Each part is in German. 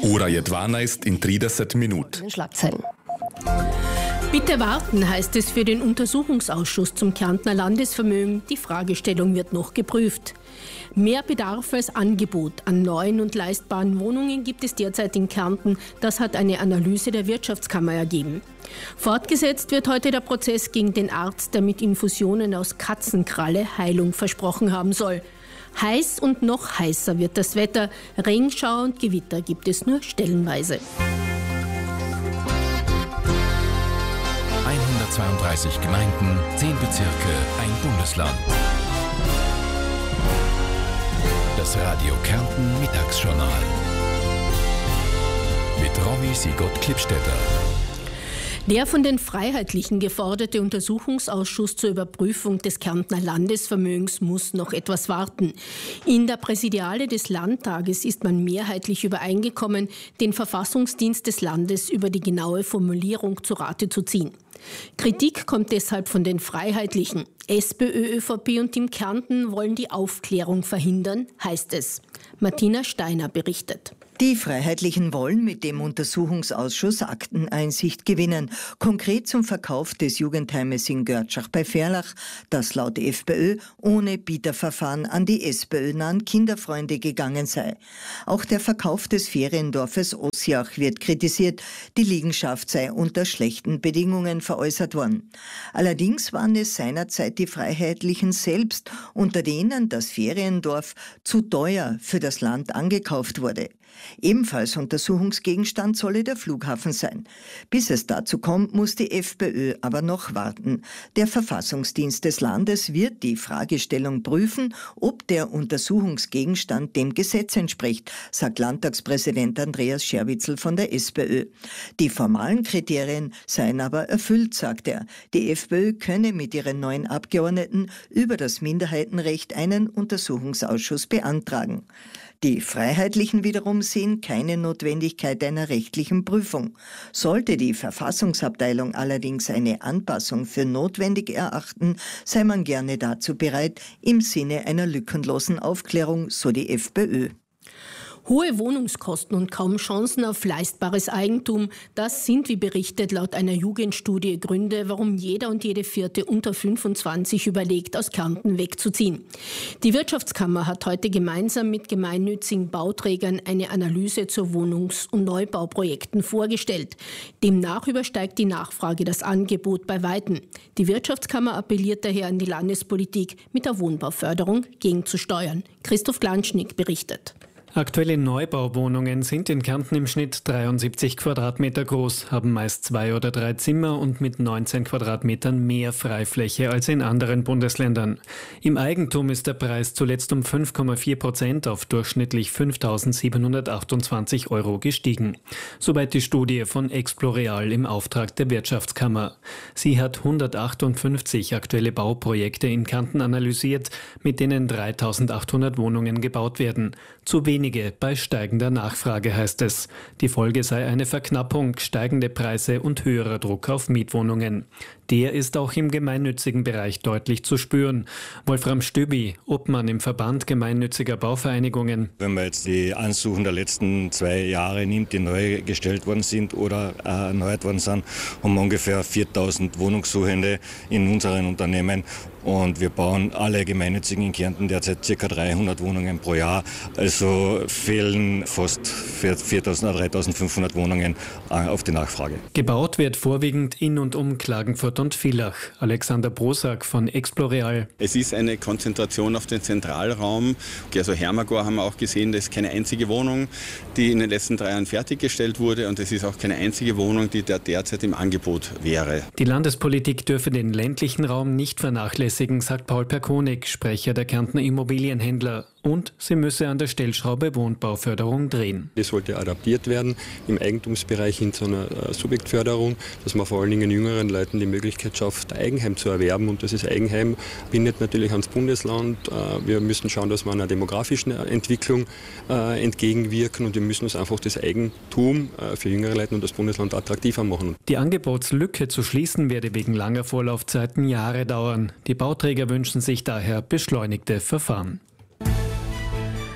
Ura je 12 in 30 Minuten. Schlagzeilen. Bitte warten, heißt es für den Untersuchungsausschuss zum Kärntner Landesvermögen. Die Fragestellung wird noch geprüft. Mehr Bedarf als Angebot an neuen und leistbaren Wohnungen gibt es derzeit in Kärnten. Das hat eine Analyse der Wirtschaftskammer ergeben. Fortgesetzt wird heute der Prozess gegen den Arzt, der mit Infusionen aus Katzenkralle Heilung versprochen haben soll. Heiß und noch heißer wird das Wetter. Regenschauer und Gewitter gibt es nur stellenweise. 132 Gemeinden, 10 Bezirke, ein Bundesland. Das Radio Kärnten Mittagsjournal. Mit Romy Sigurd-Klippstädter. Der von den Freiheitlichen geforderte Untersuchungsausschuss zur Überprüfung des Kärntner Landesvermögens muss noch etwas warten. In der Präsidiale des Landtages ist man mehrheitlich übereingekommen, den Verfassungsdienst des Landes über die genaue Formulierung zu Rate zu ziehen. Kritik kommt deshalb von den Freiheitlichen. SPÖ, ÖVP und Team Kärnten wollen die Aufklärung verhindern, heißt es. Martina Steiner berichtet. Die Freiheitlichen wollen mit dem Untersuchungsausschuss Akteneinsicht gewinnen. Konkret zum Verkauf des Jugendheimes in Görtschach bei Verlach, das laut FPÖ ohne Bieterverfahren an die SPÖ-nahen Kinderfreunde gegangen sei. Auch der Verkauf des Feriendorfes Ossiach wird kritisiert. Die Liegenschaft sei unter schlechten Bedingungen veräußert worden. Allerdings waren es seinerzeit die Freiheitlichen selbst, unter denen das Feriendorf zu teuer für das Land angekauft wurde. Ebenfalls Untersuchungsgegenstand solle der Flughafen sein. Bis es dazu kommt, muss die FPÖ aber noch warten. Der Verfassungsdienst des Landes wird die Fragestellung prüfen, ob der Untersuchungsgegenstand dem Gesetz entspricht, sagt Landtagspräsident Andreas Scherwitzl von der SPÖ. Die formalen Kriterien seien aber erfüllt, sagt er. Die FPÖ könne mit ihren 9 Abgeordneten über das Minderheitenrecht einen Untersuchungsausschuss beantragen. Die Freiheitlichen wiederum sehen keine Notwendigkeit einer rechtlichen Prüfung. Sollte die Verfassungsabteilung allerdings eine Anpassung für notwendig erachten, sei man gerne dazu bereit, im Sinne einer lückenlosen Aufklärung, so die FPÖ. Hohe Wohnungskosten und kaum Chancen auf leistbares Eigentum, das sind, wie berichtet, laut einer Jugendstudie Gründe, warum jeder und jede Vierte unter 25 überlegt, aus Kärnten wegzuziehen. Die Wirtschaftskammer hat heute gemeinsam mit gemeinnützigen Bauträgern eine Analyse zu Wohnungs- und Neubauprojekten vorgestellt. Demnach übersteigt die Nachfrage das Angebot bei Weitem. Die Wirtschaftskammer appelliert daher an die Landespolitik, mit der Wohnbauförderung gegenzusteuern. Christoph Glanschnick berichtet. Aktuelle Neubauwohnungen sind in Kärnten im Schnitt 73 Quadratmeter groß, haben meist 2 oder 3 Zimmer und mit 19 Quadratmetern mehr Freifläche als in anderen Bundesländern. Im Eigentum ist der Preis zuletzt um 5,4% auf durchschnittlich 5.728 € gestiegen. Soweit die Studie von Exploreal im Auftrag der Wirtschaftskammer. Sie hat 158 aktuelle Bauprojekte in Kärnten analysiert, mit denen 3.800 Wohnungen gebaut werden. Zu wenige bei steigender Nachfrage, heißt es. Die Folge sei eine Verknappung, steigende Preise und höherer Druck auf Mietwohnungen. Der ist auch im gemeinnützigen Bereich deutlich zu spüren. Wolfram Stöbi, Obmann im Verband gemeinnütziger Bauvereinigungen. Wenn man jetzt die Ansuchen der letzten 2 Jahre nimmt, die neu gestellt worden sind oder erneuert worden sind, haben wir ungefähr 4.000 Wohnungssuchende in unseren Unternehmen. Und wir bauen alle Gemeinnützigen in Kärnten derzeit ca. 300 Wohnungen pro Jahr. Also fehlen fast 4.000 oder 3.500 Wohnungen auf die Nachfrage. Gebaut wird vorwiegend in und um Klagenfurt und Villach. Alexander Brosak von Exploreal. Es ist eine Konzentration auf den Zentralraum. Also Hermagor haben wir auch gesehen, das ist keine einzige Wohnung, die in den letzten 3 Jahren fertiggestellt wurde. Und es ist auch keine einzige Wohnung, die derzeit im Angebot wäre. Die Landespolitik dürfe den ländlichen Raum nicht vernachlässigen, sagt Paul Perkonig, Sprecher der Kärntner Immobilienhändler. Und sie müsse an der Stellschraube Wohnbauförderung drehen. Das sollte adaptiert werden im Eigentumsbereich hin zu einer Subjektförderung, dass man vor allen Dingen jüngeren Leuten die Möglichkeit schafft, Eigenheim zu erwerben. Und dieses Eigenheim bindet natürlich ans Bundesland. Wir müssen schauen, dass wir einer demografischen Entwicklung entgegenwirken. Und wir müssen uns einfach das Eigentum für jüngere Leute und das Bundesland attraktiver machen. Die Angebotslücke zu schließen werde wegen langer Vorlaufzeiten Jahre dauern. Die Bauträger wünschen sich daher beschleunigte Verfahren.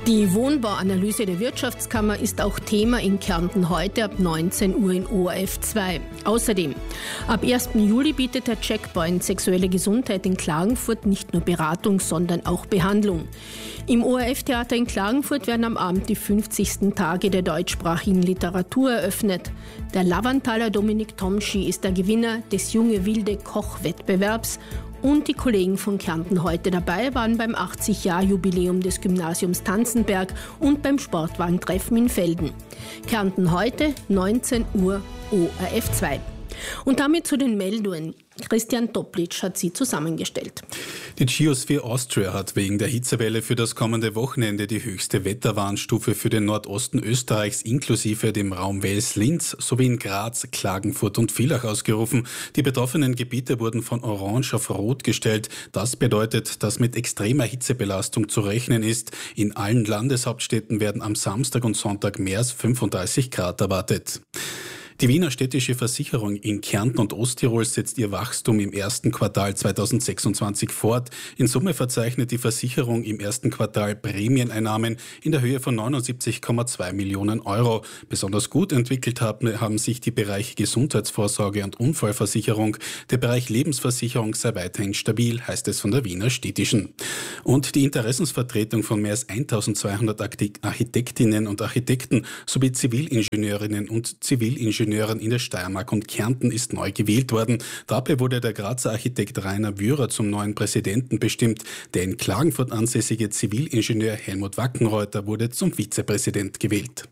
Die Wohnbauanalyse der Wirtschaftskammer ist auch Thema in Kärnten heute ab 19 Uhr in ORF 2. Außerdem, ab 1. Juli bietet der Checkpoint Sexuelle Gesundheit in Klagenfurt nicht nur Beratung, sondern auch Behandlung. Im ORF-Theater in Klagenfurt werden am Abend die 50. Tage der deutschsprachigen Literatur eröffnet. Der Lavantaler Dominik Tomschi ist der Gewinner des Junge Wilde Koch-Wettbewerbs. Und die Kollegen von Kärnten heute dabei waren beim 80-Jahr-Jubiläum des Gymnasiums Tanzenberg und beim Sportwagentreffen in Velden. Kärnten heute, 19 Uhr, ORF 2. Und damit zu den Meldungen. Christian Toplitsch hat sie zusammengestellt. Die Geosphere Austria hat wegen der Hitzewelle für das kommende Wochenende die höchste Wetterwarnstufe für den Nordosten Österreichs inklusive dem Raum Wels-Linz sowie in Graz, Klagenfurt und Villach ausgerufen. Die betroffenen Gebiete wurden von Orange auf Rot gestellt. Das bedeutet, dass mit extremer Hitzebelastung zu rechnen ist. In allen Landeshauptstädten werden am Samstag und Sonntag mehr als 35 Grad erwartet. Die Wiener Städtische Versicherung in Kärnten und Osttirol setzt ihr Wachstum im ersten Quartal 2026 fort. In Summe verzeichnet die Versicherung im ersten Quartal Prämieneinnahmen in der Höhe von 79,2 Millionen Euro. Besonders gut entwickelt haben sich die Bereiche Gesundheitsvorsorge und Unfallversicherung. Der Bereich Lebensversicherung sei weiterhin stabil, heißt es von der Wiener Städtischen. Und die Interessensvertretung von mehr als 1200 Architektinnen und Architekten sowie Zivilingenieurinnen und Zivilingenieuren in der Steiermark und Kärnten ist neu gewählt worden. Dabei wurde der Grazer Architekt Rainer Wührer zum neuen Präsidenten bestimmt. Der in Klagenfurt ansässige Zivilingenieur Helmut Wackenreuter wurde zum Vizepräsident gewählt.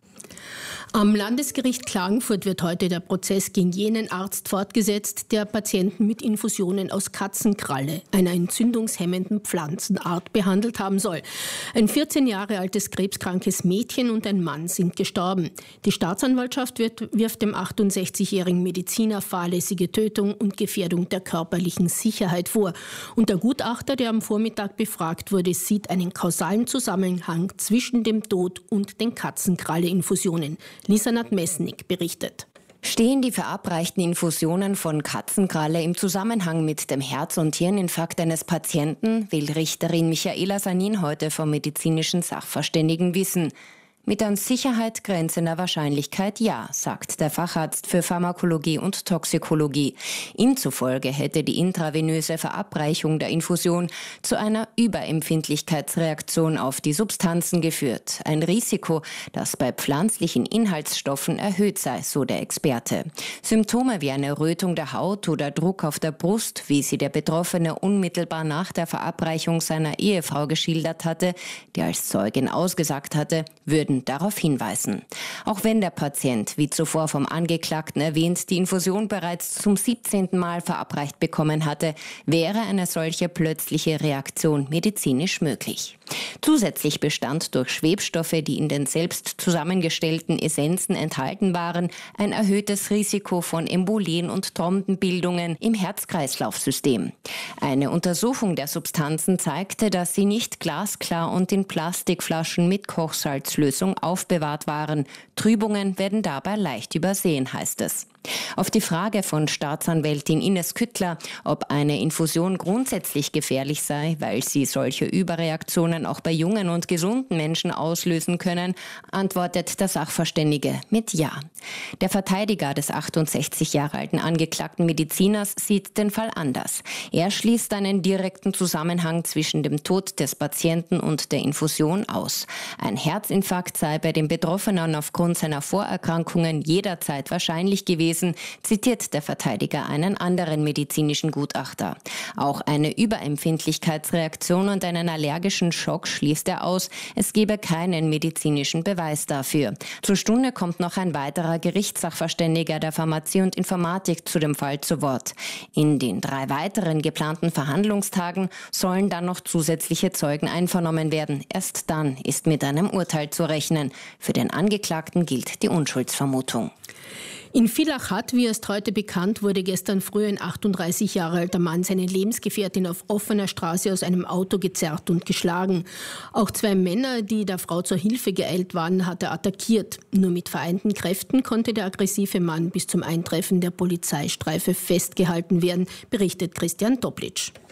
Am Landesgericht Klagenfurt wird heute der Prozess gegen jenen Arzt fortgesetzt, der Patienten mit Infusionen aus Katzenkralle, einer entzündungshemmenden Pflanzenart, behandelt haben soll. Ein 14 Jahre altes krebskrankes Mädchen und ein Mann sind gestorben. Die Staatsanwaltschaft wirft dem 68-jährigen Mediziner fahrlässige Tötung und Gefährdung der körperlichen Sicherheit vor. Und der Gutachter, der am Vormittag befragt wurde, sieht einen kausalen Zusammenhang zwischen dem Tod und den Katzenkralle-Infusionen. Lisa Nadmesnik berichtet. Stehen die verabreichten Infusionen von Katzenkralle im Zusammenhang mit dem Herz- und Hirninfarkt eines Patienten, will Richterin Michaela Sanin heute vom medizinischen Sachverständigen wissen. Mit an Sicherheit grenzender Wahrscheinlichkeit ja, sagt der Facharzt für Pharmakologie und Toxikologie. Ihm zufolge hätte die intravenöse Verabreichung der Infusion zu einer Überempfindlichkeitsreaktion auf die Substanzen geführt. Ein Risiko, das bei pflanzlichen Inhaltsstoffen erhöht sei, so der Experte. Symptome wie eine Rötung der Haut oder Druck auf der Brust, wie sie der Betroffene unmittelbar nach der Verabreichung seiner Ehefrau geschildert hatte, die als Zeugin ausgesagt hatte, würden darauf hinweisen. Auch wenn der Patient, wie zuvor vom Angeklagten erwähnt, die Infusion bereits zum 17. Mal verabreicht bekommen hatte, wäre eine solche plötzliche Reaktion medizinisch möglich. Zusätzlich bestand durch Schwebstoffe, die in den selbst zusammengestellten Essenzen enthalten waren, ein erhöhtes Risiko von Embolien und Thrombenbildungen im Herz-Kreislauf-System. Eine Untersuchung der Substanzen zeigte, dass sie nicht glasklar und in Plastikflaschen mit Kochsalzlösung aufbewahrt waren. Trübungen werden dabei leicht übersehen, heißt es. Auf die Frage von Staatsanwältin Ines Küttler, ob eine Infusion grundsätzlich gefährlich sei, weil sie solche Überreaktionen auch bei jungen und gesunden Menschen auslösen können, antwortet der Sachverständige mit Ja. Der Verteidiger des 68 Jahre alten angeklagten Mediziners sieht den Fall anders. Er schließt einen direkten Zusammenhang zwischen dem Tod des Patienten und der Infusion aus. Ein Herzinfarkt sei bei dem Betroffenen aufgrund seiner Vorerkrankungen jederzeit wahrscheinlich gewesen, zitiert der Verteidiger einen anderen medizinischen Gutachter. Auch eine Überempfindlichkeitsreaktion und einen allergischen Schock schließt er aus. Es gebe keinen medizinischen Beweis dafür. Zur Stunde kommt noch ein weiterer Gerichtssachverständiger der Pharmazie und Informatik zu dem Fall zu Wort. In den 3 weiteren geplanten Verhandlungstagen sollen dann noch zusätzliche Zeugen einvernommen werden. Erst dann ist mit einem Urteil zu rechnen. Für den Angeklagten gilt die Unschuldsvermutung. In Villach hat, wie erst heute bekannt wurde, gestern früh ein 38 Jahre alter Mann seine Lebensgefährtin auf offener Straße aus einem Auto gezerrt und geschlagen. Auch 2 Männer, die der Frau zur Hilfe geeilt waren, hat er attackiert. Nur mit vereinten Kräften konnte der aggressive Mann bis zum Eintreffen der Polizeistreife festgehalten werden, berichtet Christian Toplitsch.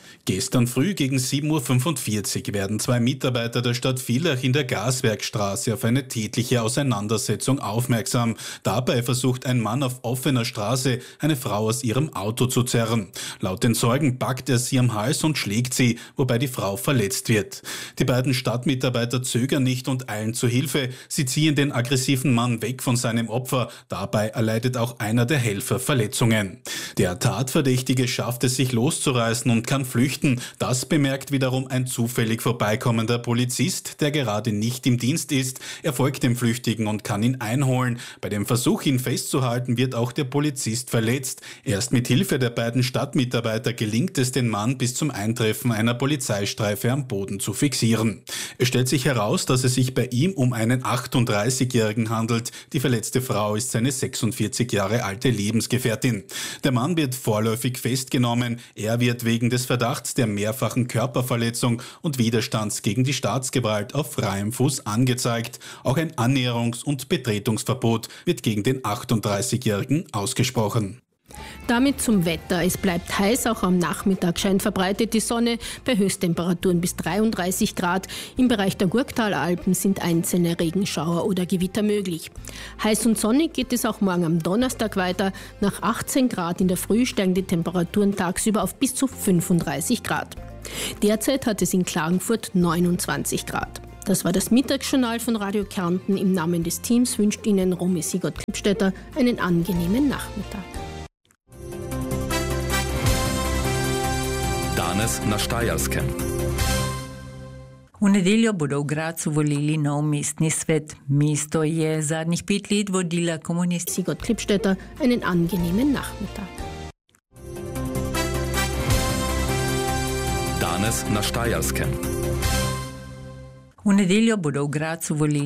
Gestern früh gegen 7.45 Uhr werden 2 Mitarbeiter der Stadt Villach in der Gaswerkstraße auf eine tätliche Auseinandersetzung aufmerksam. Dabei versucht ein Mann auf offener Straße, eine Frau aus ihrem Auto zu zerren. Laut den Zeugen packt er sie am Hals und schlägt sie, wobei die Frau verletzt wird. Die beiden Stadtmitarbeiter zögern nicht und eilen zu Hilfe. Sie ziehen den aggressiven Mann weg von seinem Opfer. Dabei erleidet auch einer der Helfer Verletzungen. Der Tatverdächtige schafft es, sich loszureißen und kann flüchten. Das bemerkt wiederum ein zufällig vorbeikommender Polizist, der gerade nicht im Dienst ist. Er folgt dem Flüchtigen und kann ihn einholen. Bei dem Versuch, ihn festzuhalten, wird auch der Polizist verletzt. Erst mit Hilfe der beiden Stadtmitarbeiter gelingt es, den Mann bis zum Eintreffen einer Polizeistreife am Boden zu fixieren. Es stellt sich heraus, dass es sich bei ihm um einen 38-Jährigen handelt. Die verletzte Frau ist seine 46 Jahre alte Lebensgefährtin. Der Mann wird vorläufig festgenommen. Er wird wegen des Verdachts der mehrfachen Körperverletzung und Widerstands gegen die Staatsgewalt auf freiem Fuß angezeigt. Auch ein Annäherungs- und Betretungsverbot wird gegen den 38-Jährigen ausgesprochen. Damit zum Wetter. Es bleibt heiß, auch am Nachmittag scheint verbreitet die Sonne, bei Höchsttemperaturen bis 33 Grad. Im Bereich der Gurktalalpen sind einzelne Regenschauer oder Gewitter möglich. Heiß und sonnig geht es auch morgen am Donnerstag weiter. Nach 18 Grad in der Früh steigen die Temperaturen tagsüber auf bis zu 35 Grad. Derzeit hat es in Klagenfurt 29 Grad. Das war das Mittagsjournal von Radio Kärnten. Im Namen des Teams wünscht Ihnen Romy Sigurd-Klippstätter einen angenehmen Nachmittag. Danes na Štajerskem. V nedeljo bodo v Gradcu volili nov mestni svet. Mesto je zadnjih 5 let vodila komunistka. Sigurd Klippstätter, einen angenehmen Nachmittag. Danes na Štajerskem. V nedeljo bodo v Gradcu volili